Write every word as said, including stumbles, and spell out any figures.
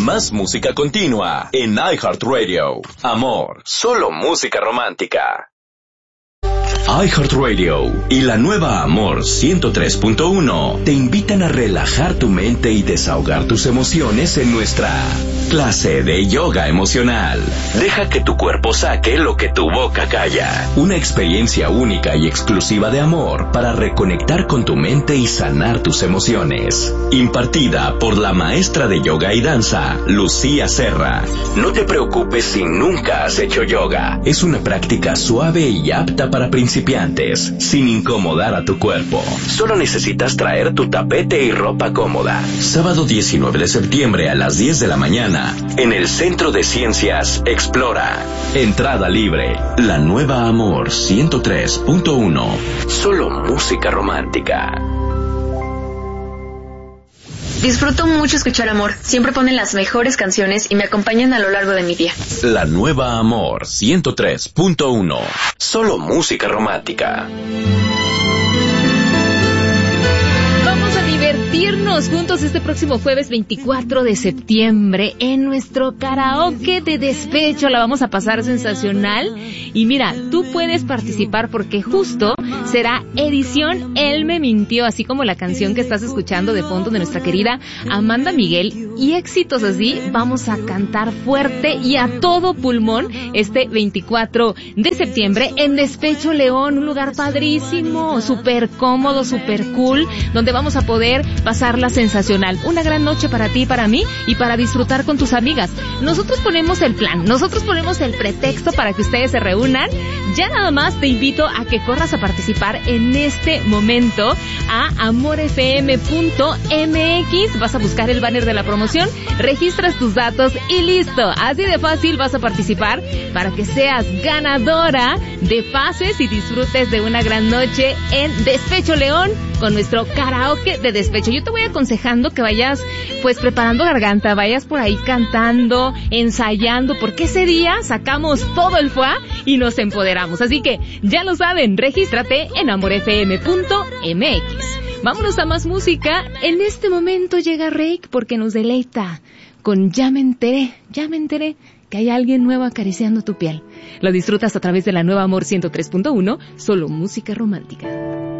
Más música continua en iHeartRadio. Amor, solo música romántica. iHeartRadio y la nueva Amor ciento tres punto uno te invitan a relajar tu mente y desahogar tus emociones en nuestra clase de yoga emocional. Deja que tu cuerpo saque lo que tu boca calla. Una experiencia única y exclusiva de amor para reconectar con tu mente y sanar tus emociones. Impartida por la maestra de yoga y danza, Lucía Serra. No te preocupes si nunca has hecho yoga. Es una práctica suave y apta para principiantes, sin incomodar a tu cuerpo. Solo necesitas traer tu tapete y ropa cómoda. Sábado diecinueve de septiembre a las diez de la mañana, en el Centro de Ciencias Explora. Entrada libre. La nueva Amor ciento tres punto uno. Solo música romántica. Disfruto mucho escuchar Amor. Siempre ponen las mejores canciones y me acompañan a lo largo de mi día. La nueva Amor ciento tres punto uno. Solo música romántica. Divertirnos juntos este próximo jueves veinticuatro de septiembre en nuestro karaoke de despecho. La vamos a pasar sensacional. Y mira, tú puedes participar porque justo será edición Él me mintió, así como la canción que estás escuchando de fondo de nuestra querida Amanda Miguel. Y éxitos así, vamos a cantar fuerte y a todo pulmón este veinticuatro de septiembre en Despecho León, un lugar padrísimo, súper cómodo, súper cool, donde vamos a poder pasarla sensacional. Una gran noche para ti y para mí y para disfrutar con tus amigas. Nosotros ponemos el plan, nosotros ponemos el pretexto para que ustedes se reúnan. Ya nada más te invito a que corras a participar en este momento a amor f m punto m x. Vas a buscar el banner de la promoción, registras tus datos y listo. Así de fácil vas a participar para que seas ganadora de pases y disfrutes de una gran noche en Despecho León con nuestro karaoke de despecho. Yo te voy aconsejando que vayas pues preparando garganta, vayas por ahí cantando, ensayando, porque ese día sacamos todo el fuá y nos empoderamos. Así que ya lo saben, regístrate en amor f m punto m x. Vámonos a más música. En este momento llega Reik porque nos deleita con Ya me enteré, ya me enteré que hay alguien nuevo acariciando tu piel. Lo disfrutas a través de la nueva Amor ciento tres punto uno, solo música romántica.